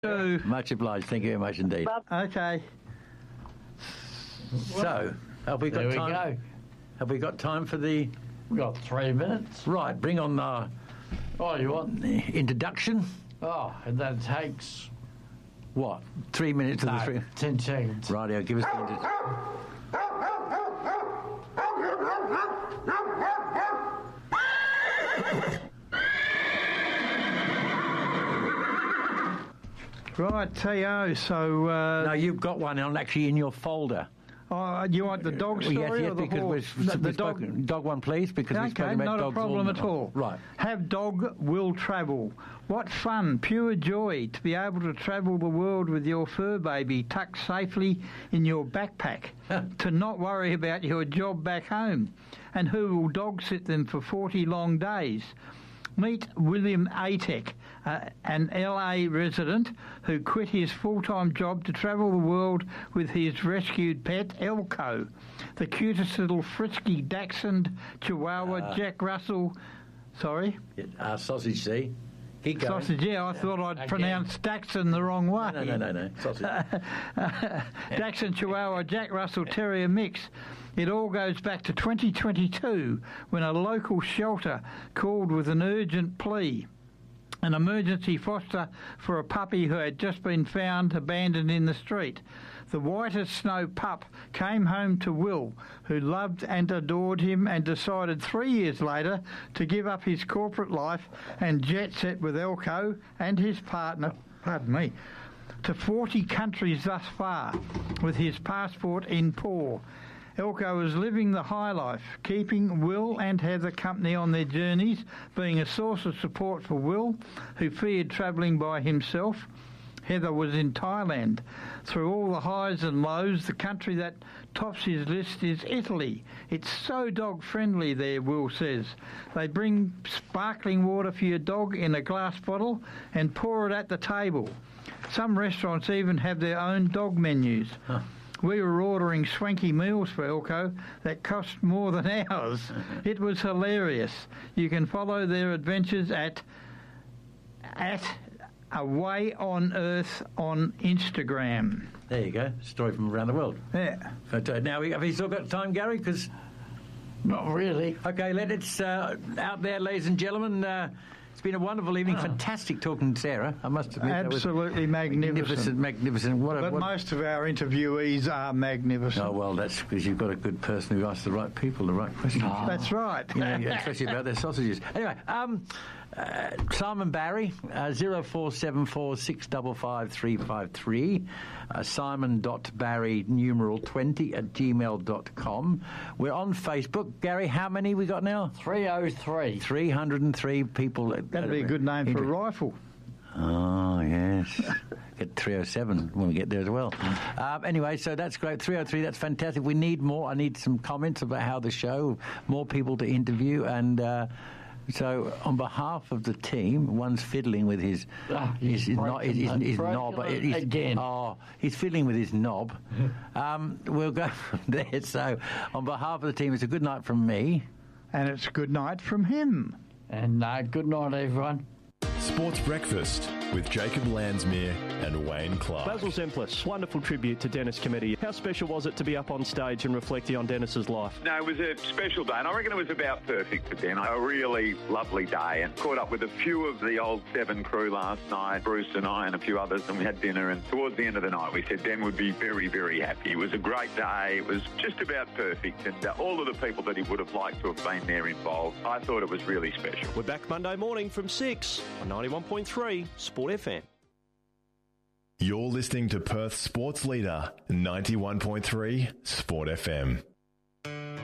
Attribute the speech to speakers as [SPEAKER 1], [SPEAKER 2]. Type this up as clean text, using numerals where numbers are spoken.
[SPEAKER 1] Much obliged. Thank you very much indeed.
[SPEAKER 2] Okay.
[SPEAKER 1] So, have we got time?
[SPEAKER 3] There we go.
[SPEAKER 1] Have we got time for the...
[SPEAKER 3] We've got 3 minutes.
[SPEAKER 1] Right, bring on
[SPEAKER 3] you want?
[SPEAKER 1] the introduction.
[SPEAKER 3] And that takes...
[SPEAKER 1] What? 3 minutes of the 3...
[SPEAKER 3] 10 seconds.
[SPEAKER 1] Rightio, give us the introduction.
[SPEAKER 2] Right, T.O., so...
[SPEAKER 1] No, you've got one actually in your folder.
[SPEAKER 2] You want the dog story or the horse?
[SPEAKER 1] The dog one, please, because we've spoken about dogs.
[SPEAKER 2] Not a problem at all.
[SPEAKER 1] Right.
[SPEAKER 2] Have dog will travel. What fun, pure joy to be able to travel the world with your fur baby tucked safely in your backpack, to not worry about your job back home. And who will dog sit them for 40 long days? Meet William Atek, an LA resident who quit his full-time job to travel the world with his rescued pet, Elko, the cutest little frisky Dachshund Chihuahua Jack Russell... Sorry?
[SPEAKER 1] Sausage, see? Keep going.
[SPEAKER 2] Sausage, yeah, I thought I'd pronounced Dachshund the wrong way.
[SPEAKER 1] No. Sausage.
[SPEAKER 2] Dachshund Chihuahua Jack Russell Terrier mix. It all goes back to 2022 when a local shelter called with an urgent plea. An emergency foster for a puppy who had just been found abandoned in the street. The white as snow pup came home to Will, who loved and adored him and decided 3 years later to give up his corporate life and jet set with Elko and his partner, to 40 countries thus far, with his passport in paw. Elko is living the high life, keeping Will and Heather company on their journeys, being a source of support for Will, who feared travelling by himself. Heather was in Thailand. Through all the highs and lows, the country that tops his list is Italy. It's so dog-friendly there, Will says. They bring sparkling water for your dog in a glass bottle and pour it at the table. Some restaurants even have their own dog menus. We were ordering swanky meals for Elko that cost more than ours. It was hilarious. You can follow their adventures at Away on Earth on Instagram.
[SPEAKER 1] There you go. Story from around the world.
[SPEAKER 2] Yeah.
[SPEAKER 1] But now, have you still got time, Gary? Because
[SPEAKER 3] not really.
[SPEAKER 1] Okay, it's out there, ladies and gentlemen. It's been a wonderful evening. Fantastic talking to Sarah, I must admit.
[SPEAKER 2] Absolutely magnificent.
[SPEAKER 1] Magnificent.
[SPEAKER 2] But most of our interviewees are magnificent.
[SPEAKER 1] Oh, well, that's because you've got a good person who asks the right people the right questions.
[SPEAKER 2] That's right.
[SPEAKER 1] Especially about their sausages. Anyway, Simon Barry, 0474 655 353, simon.barry numeral 20 at gmail.com. We're on Facebook. Gary, how many we got now?
[SPEAKER 3] 303.
[SPEAKER 1] 303 people.
[SPEAKER 2] That'd be a good name for a rifle.
[SPEAKER 1] Oh, yes. Get 307 when we get there as well. Anyway, so that's great. 303, that's fantastic. We need more. I need some comments about how the show, more people to interview, and so on behalf of the team, one's fiddling with his knob. He's fiddling with his knob. We'll go from there. So on behalf of the team, it's a good night from me.
[SPEAKER 2] And it's a good night from him.
[SPEAKER 3] And good night, everyone.
[SPEAKER 4] Sports Breakfast with Jacob Landsmere and Wayne Clark.
[SPEAKER 5] Basil Zemplis, wonderful tribute to Dennis Cometti. How special was it to be up on stage and reflecting on Dennis's life?
[SPEAKER 6] No, it was a special day, and I reckon it was about perfect for Den. A really lovely day, and caught up with a few of the old Seven crew last night, Bruce and I and a few others, and we had dinner, and towards the end of the night we said Den would be very, very happy. It was a great day. It was just about perfect, and all of the people that he would have liked to have been there involved, I thought it was really special.
[SPEAKER 5] We're back Monday morning from 6 on 91.3 Sport FM.
[SPEAKER 4] You're listening to Perth's sports leader, 91.3 Sport FM.